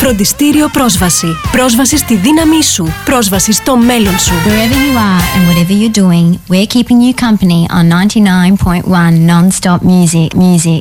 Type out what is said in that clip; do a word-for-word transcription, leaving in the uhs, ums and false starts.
Φροντιστήριο Πρόσβαση. Πρόσβαση στη δύναμή σου. Πρόσβαση στο μέλλον σου. Wherever you are and whatever you're doing, we're keeping you company on ninety-nine point one non-stop music. Music.